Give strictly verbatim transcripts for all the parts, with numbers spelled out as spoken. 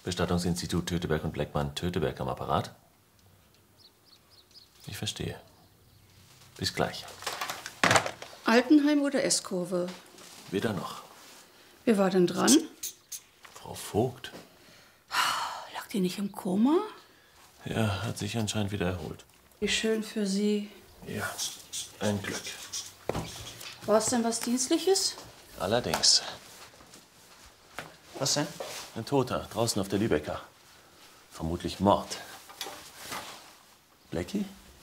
Bestattungsinstitut Töteberg und Bleckmann. Töteberg am Apparat? Ich verstehe. Bis gleich. Altenheim oder S-Kurve? Weder noch. Wer war denn dran? Frau Vogt. Lag die nicht im Koma? Ja, hat sich anscheinend wieder erholt. Wie schön für Sie. Ja, ein Glück. War es denn was Dienstliches? Allerdings. Was denn? Ein Toter, draußen auf der Lübecker. Vermutlich Mord. Blackie?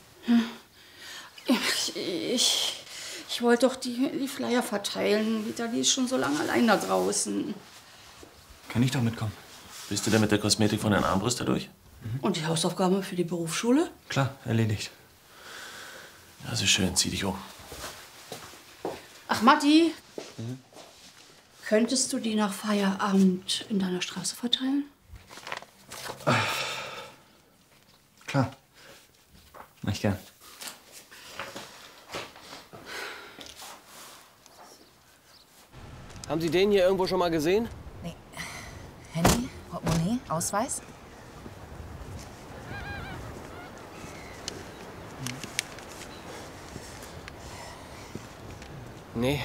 Ich, ich, ich wollte doch die, die Flyer verteilen. Vitali ist schon so lange allein da draußen. Kann ich doch mitkommen? Bist du denn mit der Kosmetik von Herrn Armbruster durch? Mhm. Und die Hausaufgaben für die Berufsschule? Klar, erledigt. Also schön, zieh dich um. Ach, Matti, mhm. Könntest du die nach Feierabend in deiner Straße verteilen? Klar. Mach ich gern. Haben Sie den hier irgendwo schon mal gesehen? Nee. Handy, Portemonnaie, Ausweis? Nee.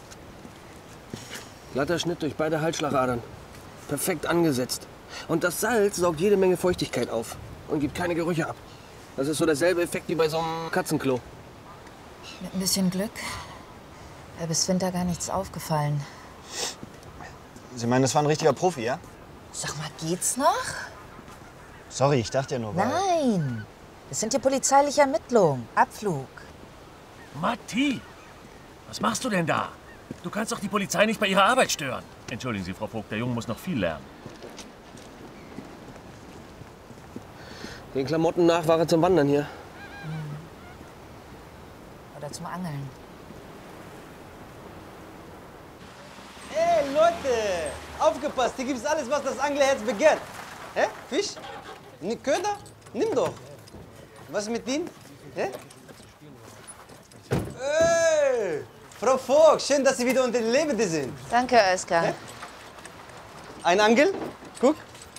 Glatter Schnitt durch beide Halsschlagadern. Perfekt angesetzt. Und das Salz saugt jede Menge Feuchtigkeit auf und gibt keine Gerüche ab. Das ist so derselbe Effekt wie bei so einem Katzenklo. Mit ein bisschen Glück wäre bis Winter gar nichts aufgefallen. Sie meinen, das war ein richtiger Profi, ja? Sag mal, geht's noch? Sorry, ich dachte ja nur, weil... Nein, das sind die polizeiliche Ermittlungen. Abflug. Matti, was machst du denn da? Du kannst doch die Polizei nicht bei ihrer Arbeit stören. Entschuldigen Sie, Frau Vogt, der Junge muss noch viel lernen. Den Klamotten nach war er zum Wandern hier. Oder zum Angeln. Hey, Leute! Aufgepasst, hier gibt's alles, was das Anglerherz begehrt. Hä? Fisch? N Köder? Nimm doch. Was mit Ihnen? Hä? Hey! Frau Vogt, schön, dass Sie wieder unter den Lebenden sind. Danke, Oskar. Hä? Ein Angel? Guck.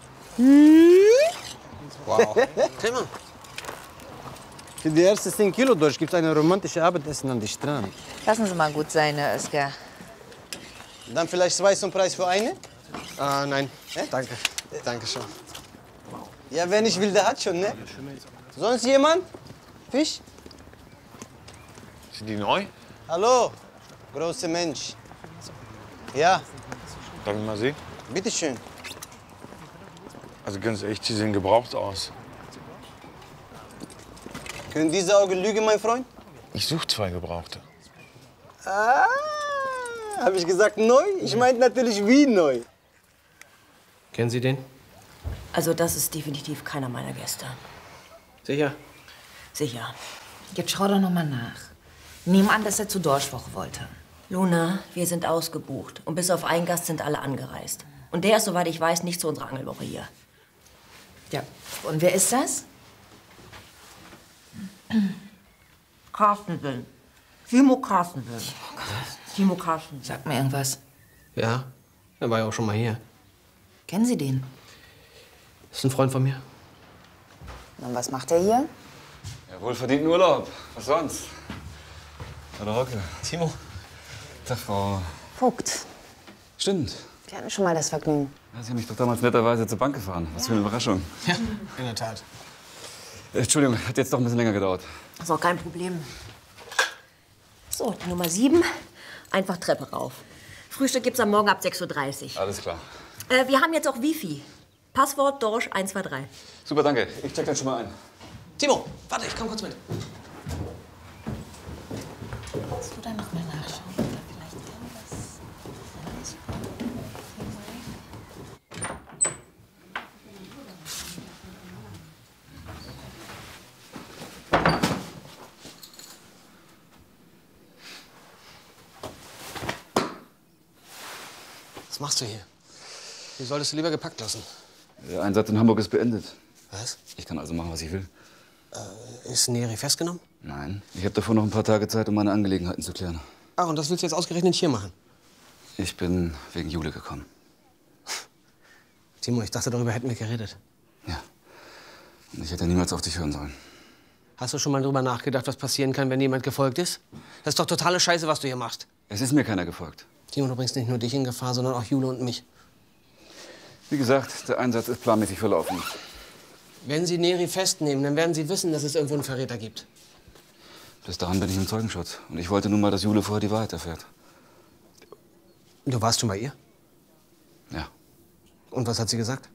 Wow. Timmer. Für die ersten zehn Kilo durch gibt's eine romantische Abendessen an den Strand. Lassen Sie mal gut sein, Oskar. Dann vielleicht zwei zum Preis für eine? Ah, nein. Hä? Danke. Danke schon. Ja, wer nicht will, der hat schon, ne? Sonst jemand? Fisch? Sind die neu? Hallo, großer Mensch. Ja, Darf ich mal sehen? bitteschön. Also ganz echt, sie sehen gebraucht aus. Können diese Augen lügen, mein Freund? Ich suche zwei Gebrauchte. Ah, habe ich gesagt neu? Ich meinte natürlich wie neu. Kennen Sie den? Also das ist definitiv keiner meiner Gäste. Sicher? Sicher. Jetzt schau doch noch mal nach. Nehmen an, dass er zur Dorschwoche wollte. Luna, wir sind ausgebucht. Und bis auf einen Gast sind alle angereist. Und der ist, soweit ich weiß, nicht zu unserer Angelwoche hier. Ja. Und wer ist das? Carstensen. Timo Carstensen. Timo Carstensen. Sag mir irgendwas. Ja, er war ja auch schon mal hier. Kennen Sie den? Ist ein Freund von mir. Und was macht er hier? Ja, wohlverdienten Urlaub. Was sonst? Hallo, Hocke. Timo. Tag, Frau. Vogt. Stimmt. Wir hatten schon mal das Vergnügen. Ja, Sie haben mich doch damals netterweise zur Bank gefahren. Was für eine Überraschung. Ja, in der Tat. Äh, Entschuldigung, hat jetzt doch ein bisschen länger gedauert. Ist auch kein Problem. So, die Nummer sieben. Einfach Treppe rauf. Frühstück gibt's am Morgen ab sechs Uhr dreißig. Alles klar. Äh, wir haben jetzt auch Wifi. Passwort Dorsch eins zwei drei. Super, danke. Ich check dann schon mal ein. Timo, warte, ich komm kurz mit. Kannst du da noch mal nachschauen? Oder vielleicht irgendwas Neues? Was machst du hier? Du solltest du lieber gepackt lassen. Der Einsatz in Hamburg ist beendet. Was? Ich kann also machen, was ich will. Äh, ist Neri festgenommen? Nein. Ich habe davor noch ein paar Tage Zeit, um meine Angelegenheiten zu klären. Ach, und das willst du jetzt ausgerechnet hier machen? Ich bin wegen Jule gekommen. Timo, ich dachte, darüber hätten wir geredet. Ja. Und ich hätte niemals auf dich hören sollen. Hast du schon mal drüber nachgedacht, was passieren kann, wenn jemand gefolgt ist? Das ist doch totale Scheiße, was du hier machst. Es ist mir keiner gefolgt. Timo, du bringst nicht nur dich in Gefahr, sondern auch Jule und mich. Wie gesagt, der Einsatz ist planmäßig verlaufen. Wenn Sie Neri festnehmen, dann werden Sie wissen, dass es irgendwo einen Verräter gibt. Bis dahin bin ich im Zeugenschutz. Und ich wollte nun mal, dass Jule vorher die Wahrheit erfährt. Du warst schon bei ihr? Ja. Und was hat sie gesagt?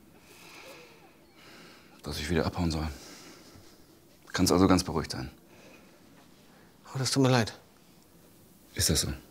Dass ich wieder abhauen soll. Kannst also ganz beruhigt sein. Oh, das tut mir leid. Ist das so?